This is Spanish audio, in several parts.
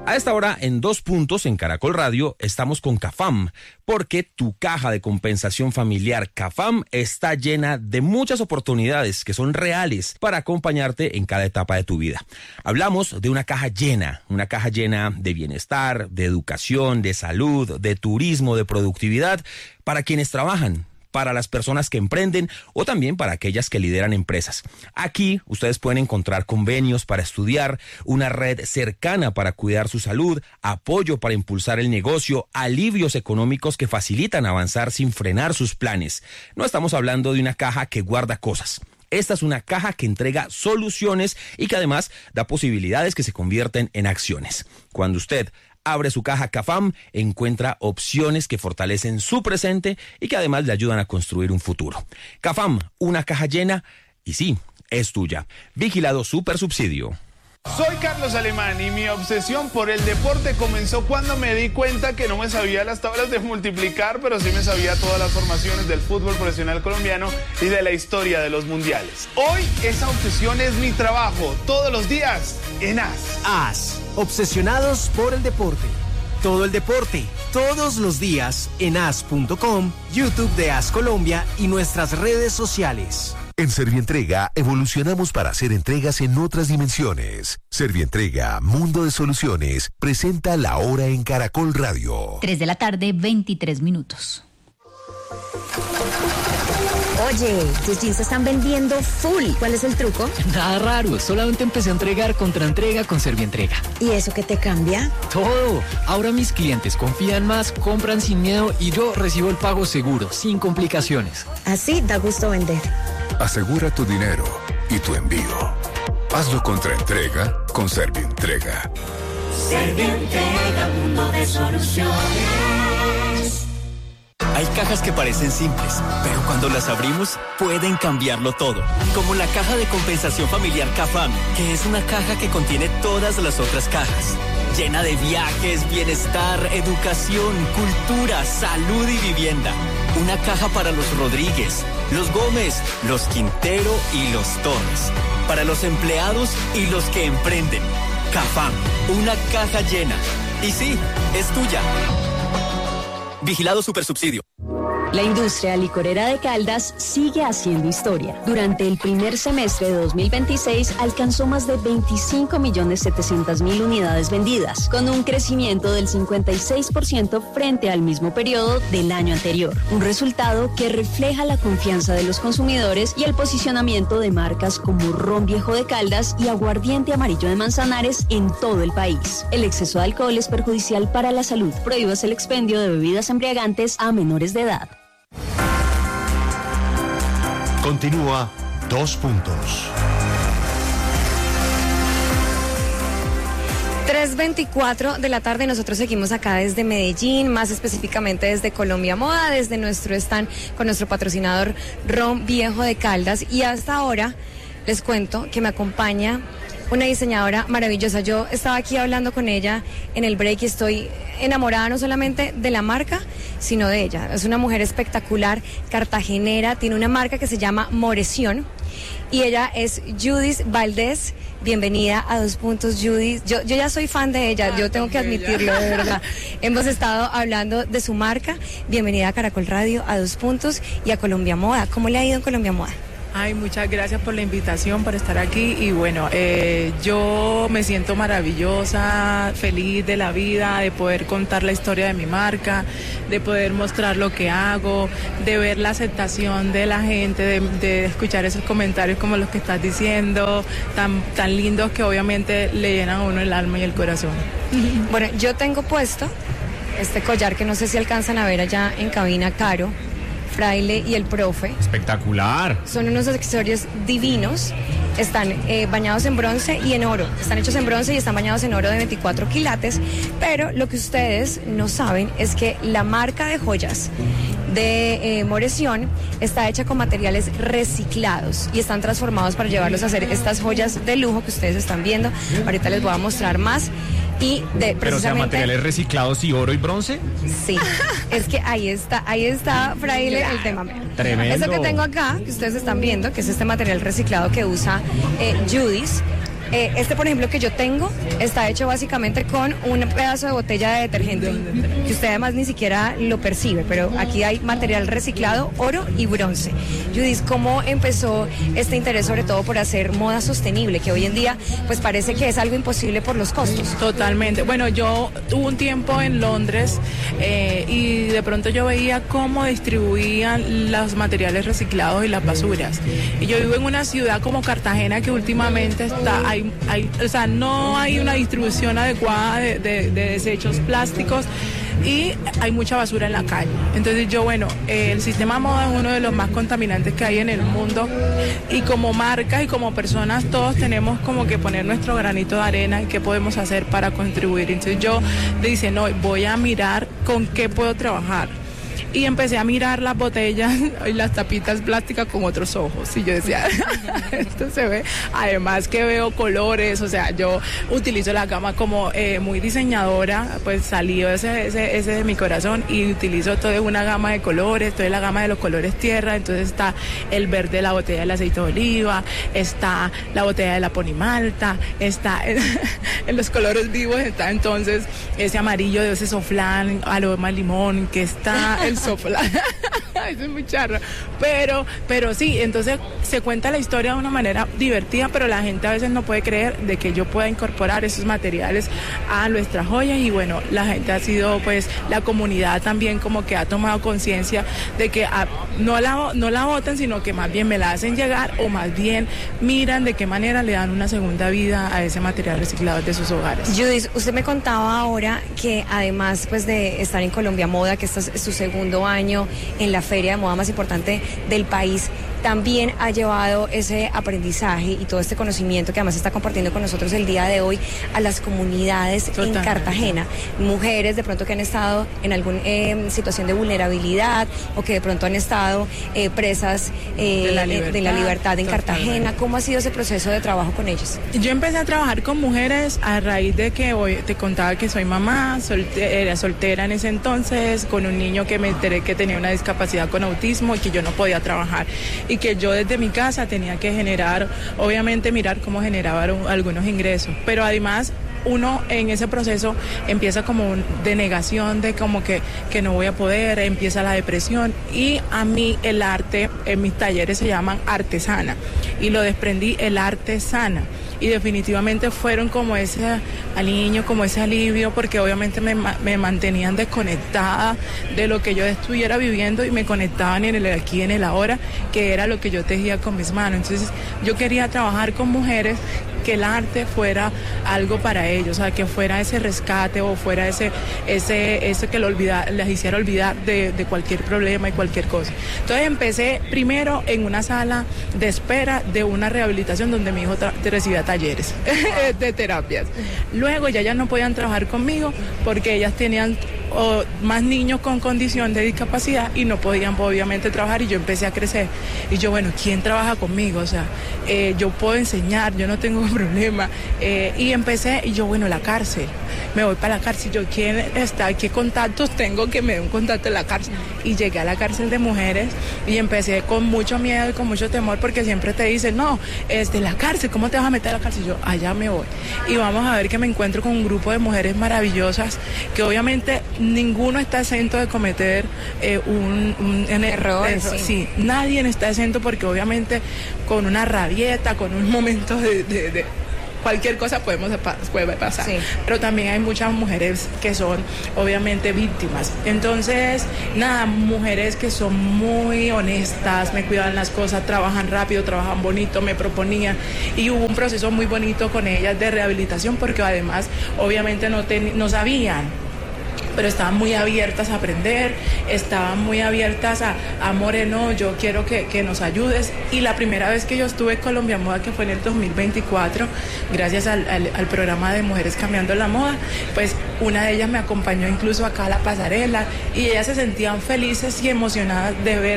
A esta hora, en 2 puntos en Caracol Radio, estamos con CAFAM, porque tu caja de compensación familiar CAFAM está llena de muchas oportunidades que son reales para acompañarte en cada etapa de tu vida. Hablamos de una caja llena de bienestar, de educación, de salud, de turismo, de productividad, para quienes trabajan, para las personas que emprenden o también para aquellas que lideran empresas. Aquí ustedes pueden encontrar convenios para estudiar, una red cercana para cuidar su salud, apoyo para impulsar el negocio, alivios económicos que facilitan avanzar sin frenar sus planes. No estamos hablando de una caja que guarda cosas. Esta es una caja que entrega soluciones y que además da posibilidades que se convierten en acciones. Cuando usted abre su caja CAFAM, encuentra opciones que fortalecen su presente y que además le ayudan a construir un futuro. CAFAM, una caja llena y sí, es tuya. Vigilado Supersubsidio. Soy Carlos Alemán y mi obsesión por el deporte comenzó cuando me di cuenta que no me sabía las tablas de multiplicar, pero sí me sabía todas las formaciones del fútbol profesional colombiano y de la historia de los mundiales. Hoy esa obsesión es mi trabajo, todos los días en AS. AS, obsesionados por el deporte. Todo el deporte, todos los días en as.com, YouTube de AS Colombia y nuestras redes sociales. En Servientrega evolucionamos para hacer entregas en otras dimensiones. Servientrega, Mundo de Soluciones, presenta La Hora en Caracol Radio. 3 de la tarde, 23 minutos. Oye, tus jeans se están vendiendo full. ¿Cuál es el truco? Nada raro, solamente empecé a entregar contraentrega con Servientrega. ¿Y eso qué te cambia? Todo. Ahora mis clientes confían más, compran sin miedo y yo recibo el pago seguro, sin complicaciones. Así da gusto vender. Asegura tu dinero y tu envío. Hazlo contraentrega con Servientrega. Servientrega, mundo de soluciones. Hay cajas que parecen simples, pero cuando las abrimos pueden cambiarlo todo. Como la caja de compensación familiar CAFAM, que es una caja que contiene todas las otras cajas. Llena de viajes, bienestar, educación, cultura, salud y vivienda. Una caja para los Rodríguez, los Gómez, los Quintero y los Torres. Para los empleados y los que emprenden. CAFAM, una caja llena. Y sí, es tuya. Vigilado Supersubsidio. La industria licorera de Caldas sigue haciendo historia. Durante el primer semestre de 2026 alcanzó más de 25.700.000 unidades vendidas, con un crecimiento del 56% frente al mismo periodo del año anterior. Un resultado que refleja la confianza de los consumidores y el posicionamiento de marcas como Ron Viejo de Caldas y Aguardiente Amarillo de Manzanares en todo el país. El exceso de alcohol es perjudicial para la salud. Prohíbas el expendio de bebidas embriagantes a menores de edad. Continúa 2 puntos. 3:24 de la tarde, nosotros seguimos acá desde Medellín, más específicamente desde Colombia Moda, desde nuestro stand con nuestro patrocinador Ron Viejo de Caldas, y hasta ahora les cuento que me acompaña una diseñadora maravillosa. Yo estaba aquí hablando con ella en el break y estoy enamorada no solamente de la marca, sino de ella. Es una mujer espectacular, cartagenera, tiene una marca que se llama Moreción y ella es Judith Valdés. Bienvenida a 2 puntos, Judith. Yo ya soy fan de ella, yo tengo que admitirlo, de verdad. Hemos estado hablando de su marca. Bienvenida a Caracol Radio, a 2 puntos y a Colombia Moda. ¿Cómo le ha ido en Colombia Moda? Ay, muchas gracias por la invitación, por estar aquí y bueno, yo me siento maravillosa, feliz de la vida, de poder contar la historia de mi marca, de poder mostrar lo que hago, de ver la aceptación de la gente, de escuchar esos comentarios como los que estás diciendo, tan lindos que obviamente le llenan a uno el alma y el corazón. Bueno, yo tengo puesto este collar que no sé si alcanzan a ver allá en cabina, Caro, Fraile y el profe. Espectacular. Son unos accesorios divinos. Están bañados en bronce y en oro. Están hechos en bronce y están bañados en oro de 24 quilates. Pero lo que ustedes no saben es que la marca de joyas de Moreción está hecha con materiales reciclados y están transformados para llevarlos a hacer estas joyas de lujo que ustedes están viendo. Ahorita les voy a mostrar más. Y de, pero o sea, materiales reciclados y oro y bronce. Sí, es que ahí está, Fraile, el tema. Tremendo. Eso que tengo acá, que ustedes están viendo, que es este material reciclado que usa Judith, Este, por ejemplo, que yo tengo, está hecho básicamente con un pedazo de botella de detergente, que usted además ni siquiera lo percibe, pero aquí hay material reciclado, oro y bronce. Judith, ¿cómo empezó este interés sobre todo por hacer moda sostenible, que hoy en día pues parece que es algo imposible por los costos? Totalmente. Bueno, yo tuve un tiempo en Londres y de pronto yo veía cómo distribuían los materiales reciclados y las basuras. Y yo vivo en una ciudad como Cartagena que últimamente o sea, no hay una distribución adecuada de desechos plásticos y hay mucha basura en la calle. Entonces yo, bueno, el sistema moda es uno de los más contaminantes que hay en el mundo y como marcas y como personas todos tenemos como que poner nuestro granito de arena y qué podemos hacer para contribuir. Entonces yo le dije, no, voy a mirar con qué puedo trabajar. Y empecé a mirar las botellas y las tapitas plásticas con otros ojos. Y yo decía, esto se ve. Además que veo colores, o sea, yo utilizo la gama como muy diseñadora, pues salió ese de mi corazón y utilizo toda una gama de colores, toda la gama de los colores tierra. Entonces está el verde de la botella del aceite de oliva, está la botella de la ponimalta, está en los colores vivos, está entonces ese amarillo de ese soflán, aroma limón, que está el soflán. Eso es muy charro. Pero sí, entonces se cuenta la historia de una manera divertida, pero la gente a veces no puede creer de que yo pueda incorporar esos materiales a nuestras joyas y bueno, la gente ha sido pues, la comunidad también como que ha tomado conciencia de que no la botan, sino que más bien me la hacen llegar o más bien miran de qué manera le dan una segunda vida a ese material reciclado de sus hogares. Judith, usted me contaba ahora que además pues de estar en Colombia Moda, que este es su segundo año en la feria de moda más importante del país, también ha llevado ese aprendizaje y todo este conocimiento que además está compartiendo con nosotros el día de hoy a las comunidades Totalmente. En Cartagena. Mujeres de pronto que han estado en alguna situación de vulnerabilidad o que de pronto han estado presas de la libertad en Cartagena. ¿Cómo ha sido ese proceso de trabajo con ellas? Yo empecé a trabajar con mujeres a raíz de que hoy te contaba que soy mamá, era soltera en ese entonces, con un niño que me enteré que tenía una discapacidad con autismo y que yo no podía trabajar. Y que yo desde mi casa tenía que generar, obviamente mirar cómo generaba algunos ingresos, pero además uno en ese proceso empieza como de negación de como que no voy a poder, empieza la depresión y a mí el arte, en mis talleres se llaman artesana y lo desprendí el arte sana. Y definitivamente fueron como ese aliño, como ese alivio, porque obviamente me mantenían desconectada de lo que yo estuviera viviendo y me conectaban en el aquí, en el ahora, que era lo que yo tejía con mis manos. Entonces yo quería trabajar con mujeres que el arte fuera algo para ellos, o sea, que fuera ese rescate o fuera ese que les hiciera olvidar de cualquier problema y cualquier cosa. Entonces empecé primero en una sala de espera de una rehabilitación donde mi hijo recibía talleres de terapias. Luego ya ellas no podían trabajar conmigo porque ellas tenían más niños con condición de discapacidad y no podían obviamente trabajar y yo empecé a crecer y yo, bueno, ¿quién trabaja conmigo? O sea, yo puedo enseñar, yo no tengo problema y empecé y yo, bueno, la cárcel, me voy para la cárcel, yo, ¿quién está? ¿Qué contactos tengo que me dé un contacto en la cárcel? Y llegué a la cárcel de mujeres y empecé con mucho miedo y con mucho temor porque siempre te dicen, no, la cárcel, ¿cómo te vas a meter a la cárcel? Yo, allá me voy y vamos a ver que me encuentro con un grupo de mujeres maravillosas que obviamente ninguno está exento de cometer un error. Sí, nadie está exento porque obviamente con una rabieta, con un momento de cualquier cosa puede pasar, sí. Pero también hay muchas mujeres que son obviamente víctimas. Entonces, nada, mujeres que son muy honestas, me cuidan las cosas, trabajan rápido, trabajan bonito, me proponían y hubo un proceso muy bonito con ellas de rehabilitación porque además obviamente no sabían, pero estaban muy abiertas a aprender, estaban muy abiertas a Moreno, yo quiero que nos ayudes. Y la primera vez que yo estuve en Colombia Moda, que fue en el 2024, gracias al programa de Mujeres Cambiando la Moda, pues una de ellas me acompañó incluso acá a la pasarela y ellas se sentían felices y emocionadas de ver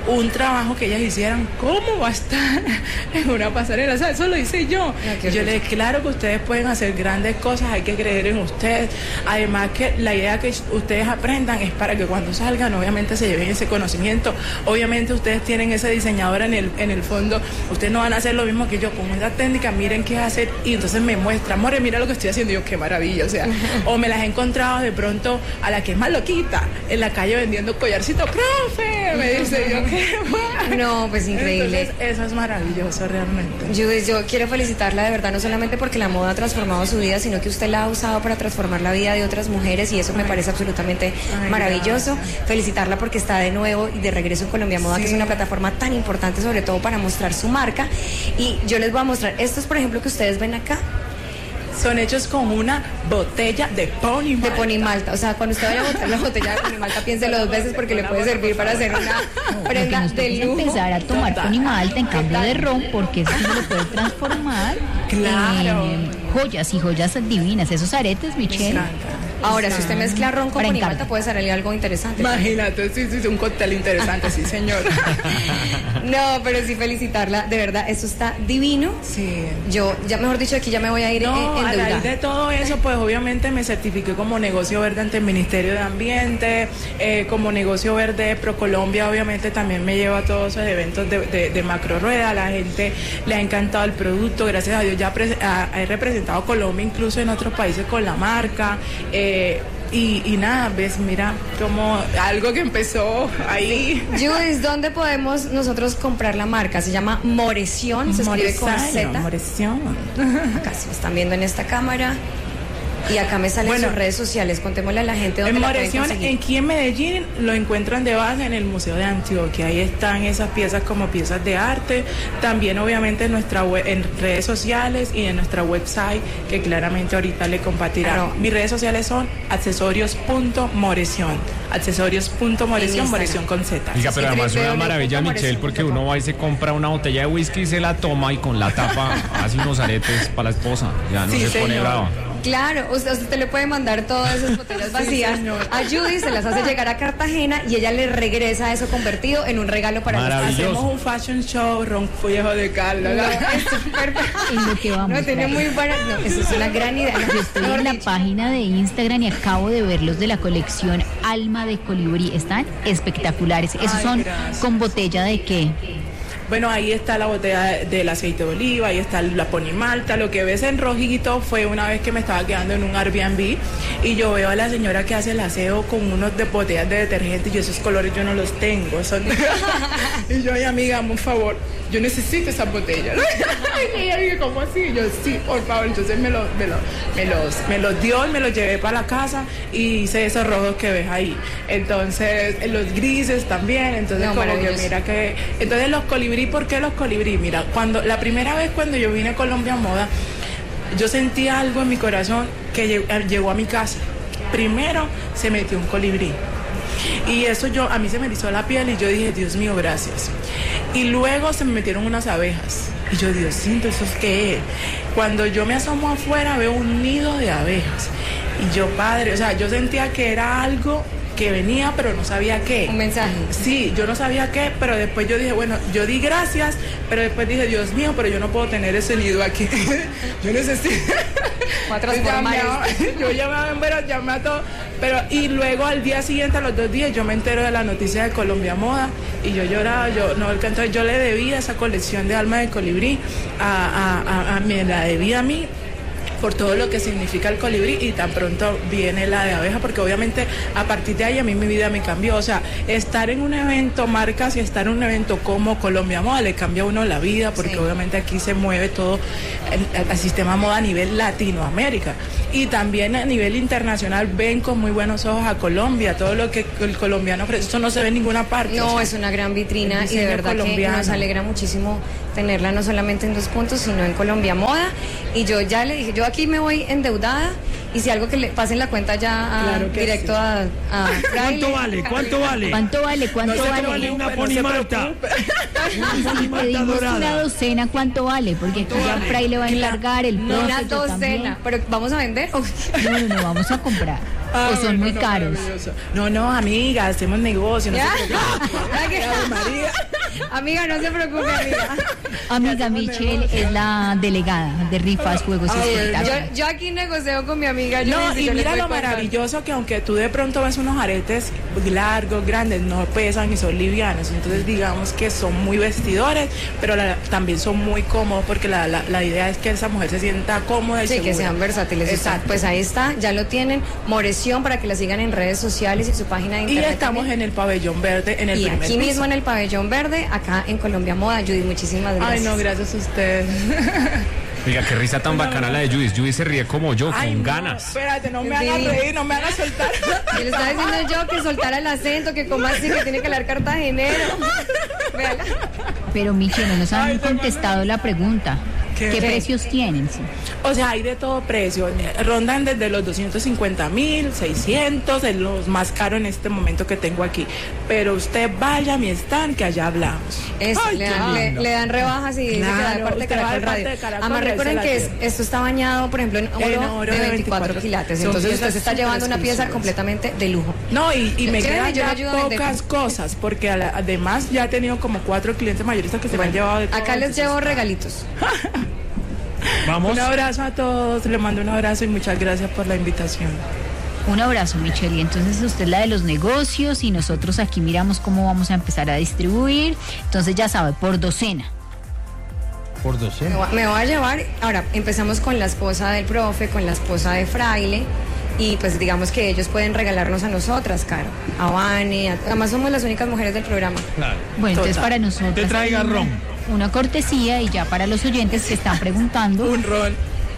un trabajo que ellas hicieran, ¿cómo va a estar en una pasarela? O sea, eso lo hice yo. Yo le dije, claro que ustedes pueden hacer grandes cosas, hay que creer en ustedes. Además que la idea que ustedes aprendan es para que cuando salgan, obviamente se lleven ese conocimiento. Obviamente ustedes tienen ese diseñador en el fondo, ustedes no van a hacer lo mismo que yo, con esa técnica, miren qué hacer, y entonces me muestra, more, mira lo que estoy haciendo, y yo, qué maravilla, o sea, o me las he encontrado de pronto a la que es más loquita, en la calle vendiendo collarcito, profe, me dice, yo, qué bueno. No, pues increíble. Entonces, eso es maravilloso realmente. Yo quiero felicitarla de verdad, no solamente porque la moda ha transformado su vida, sino que usted la ha usado para transformar la vida de otras mujeres, y eso me parece absolutamente maravilloso. Gracias. Felicitarla porque está de nuevo y de regreso en Colombia Moda, que es una plataforma tan importante, sobre todo para mostrar su marca. Y yo les voy a mostrar estos, por ejemplo, que ustedes ven acá. Son hechos con una botella de Pony Malta. De Pony Malta. O sea, cuando usted vaya a botar la botella de Pony Malta, piénselo 2 veces porque le puede servir para hacer una prenda de lujo. Empezar a tomar Pony Malta en cambio de ron, porque eso se lo puede transformar en joyas y joyas divinas. Esos aretes, Michelle. Ahora, si usted mezcla ron con Pony Malta, puede salir algo interesante. Imagínate, sí, un cóctel interesante, sí, señor. No, pero sí felicitarla, de verdad, eso está divino. Sí. Yo, ya mejor dicho, aquí ya me voy a ir endeudada. A raíz de todo eso, pues obviamente me certifiqué como negocio verde ante el Ministerio de Ambiente, como negocio verde ProColombia, obviamente también me llevo a todos esos eventos de macro rueda, a la gente le ha encantado el producto, gracias a Dios ya he representado a Colombia incluso en otros países con la marca. Y nada, ves, mira, como algo que empezó ahí. Judith, ¿dónde podemos nosotros comprar la marca? Se llama Moreción, se escribe con Z. Moreción. Acá se están viendo en esta cámara. Y acá me salen sus redes sociales, contémosle a la gente dónde la pueden conseguir. Aquí en Medellín lo encuentran de base en el Museo de Antioquia, ahí están esas piezas como piezas de arte, también obviamente en nuestra web, en redes sociales y en nuestra website, que claramente ahorita le compartirá. Claro. Mis redes sociales son accesorios.moreción, Moreción con Z. Diga, pero además es una maravilla, Michelle, porque uno va y se compra una botella de whisky y se la toma y con la tapa hace unos aretes para la esposa, ya no se pone brava. Claro, usted le puede mandar todas esas botellas vacías a Judy, se las hace llegar a Cartagena y ella le regresa eso convertido en un regalo para nosotros. Hacemos un fashion show, Ron Viejo de Caldas. No, es súper... lo que vamos. No, tiene muy buena... No, eso es una gran idea. Yo estoy en la página de Instagram y acabo de ver los de la colección Alma de Colibrí. Están espectaculares. Esos son con botella de qué. Bueno, ahí está la botella del aceite de oliva, ahí está la Pony Malta. Lo que ves en rojito fue una vez que me estaba quedando en un Airbnb y yo veo a la señora que hace el aseo con unos de botellas de detergente y yo esos colores yo no los tengo. Y yo, ay amiga, un favor, yo necesito esas botellas. Y ella dije, ¿cómo así? Y yo, sí, por favor. Entonces me los dio y me los llevé para la casa y hice esos rojos que ves ahí. Entonces, los grises también. Entonces, como que mira que... Entonces, los colibrí, ¿por qué los colibrí? Mira, la primera vez cuando yo vine a Colombia Moda, yo sentí algo en mi corazón que llegó a mi casa. Primero se metió un colibrí. Y eso a mí se me erizó la piel y yo dije, Dios mío, gracias. Y luego se me metieron unas abejas. Y yo, Diosito, ¿eso es qué es? Cuando yo me asomo afuera veo un nido de abejas. Y yo, padre, o sea, yo sentía que era algo que venía, pero no sabía qué. Un mensaje. Sí, yo no sabía qué, pero después yo dije, bueno, yo di gracias, pero después dije, Dios mío, pero yo no puedo tener ese nido aquí. Yo necesito... Yo llamé a todo, pero y luego al día siguiente, a los 2 días, yo me entero de la noticia de Colombia Moda y yo lloraba, entonces yo le debía esa colección de Alma de Colibrí me la debía a mí por todo lo que significa el colibrí y tan pronto viene la de abeja, porque obviamente a partir de ahí a mí mi vida me cambió. O sea, estar en un evento marcas y estar en un evento como Colombia Moda le cambia a uno la vida, porque obviamente aquí se mueve todo el sistema moda a nivel Latinoamérica y también a nivel internacional. Ven con muy buenos ojos a Colombia, todo lo que el colombiano ofrece, eso no se ve en ninguna parte. No, o sea, es una gran vitrina y de verdad colombiano. Que nos alegra muchísimo tenerla no solamente en 2 puntos, sino en Colombia Moda. Y yo ya le dije, yo aquí me voy endeudada Y si algo que le pasen la cuenta ya directo sí. a Fraile. ¿Cuánto vale? ¿Cuánto vale? Una ponimalta. Si pedimos una docena, ¿cuánto vale? Porque aquí ya Fraile va a encargar el no una docena, también. Pero ¿vamos a vender? No, vamos a comprar. O son muy caros. No, amiga, hacemos negocio. No amiga, no se preocupe, amiga. Amiga, Michelle es la delegada de rifas, juegos y espectáculos. Yo aquí negocio con mi amiga. Y mira lo maravilloso que aunque tú de pronto ves unos aretes largos, grandes, no pesan y son livianos. Entonces digamos que son muy vestidores, pero también son muy cómodos porque la idea es que esa mujer se sienta cómoda y segura. Que sean versátiles. Exacto. Pues ahí está, ya lo tienen. Moreción para que la sigan en redes sociales y su página de internet. Y estamos también en el Pabellón Verde, en el primer aquí piso. Mismo en el Pabellón Verde, acá en Colombia Moda. Judith, muchísimas gracias. Ay, no, gracias a usted. Oiga, qué risa tan bacana la de Judith. Judith se ríe como yo, con ganas. Espérate, no me hagas reír, no me hagas soltar. Y le estaba diciendo yo que soltara el acento, que como así, que tiene que hablar cartagenero. Véala. Pero Michelle, no nos han contestado la pregunta. ¿Qué precios tienen? Sí. O sea, hay de todo precio. Rondan desde los 250,000, 600, es los más caro en este momento que tengo aquí. Pero usted vaya a mi stand, que allá hablamos. Eso, le dan rebajas y dice que da de parte de Caracol Radio. Además, recuerden que esto está bañado, por ejemplo, en oro de 24 quilates. Entonces usted se está llevando una pieza completamente de lujo. No, y me quedan ya pocas cosas, porque además ya he tenido como 4 clientes mayoristas que se me han llevado de todo. Acá les llevo regalitos. Vamos. Un abrazo a todos, le mando un abrazo y muchas gracias por la invitación. Un abrazo, Michelle. Y entonces usted es la de los negocios y nosotros aquí miramos cómo vamos a empezar a distribuir. Entonces ya sabe, por docena. Por docena. Me voy a llevar, ahora empezamos con la esposa del profe, con la esposa de Fraile. Y pues digamos que ellos pueden regalarnos a nosotras, Caro, a Vane, además somos las únicas mujeres del programa. Claro. Bueno, entonces para nosotros te traiga ron. Una cortesía y ya para los oyentes que están preguntando. Un ron.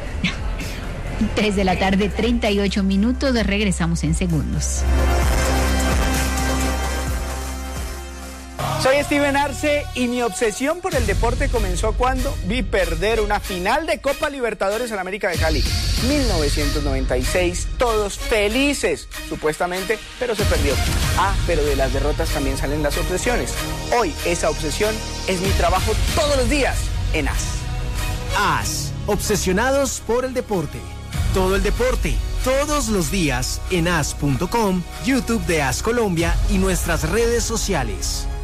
3 de la tarde, 38 minutos, regresamos en segundos. Soy Steven Arce y mi obsesión por el deporte comenzó cuando vi perder una final de Copa Libertadores en América de Cali. 1996, todos felices, supuestamente, pero se perdió. Pero de las derrotas también salen las obsesiones. Hoy esa obsesión es mi trabajo todos los días en AS. AS, obsesionados por el deporte. Todo el deporte, todos los días en as.com, YouTube de AS Colombia y nuestras redes sociales.